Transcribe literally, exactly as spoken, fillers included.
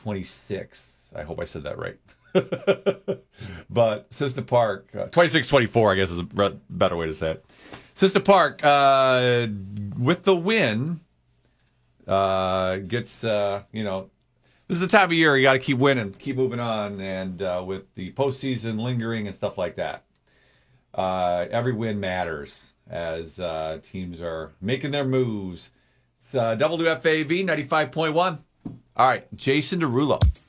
twenty-six. I hope I said that right. But Cissna Park, uh, twenty-six twenty-four, I guess is a better way to say it. Cissna Park, uh, with the win, uh, gets, uh, you know, this is the time of year you got to keep winning, keep moving on, and uh, with the postseason lingering and stuff like that, uh, every win matters as uh, teams are making their moves. It's uh, W F A V ninety-five point one. All right, Jason Derulo.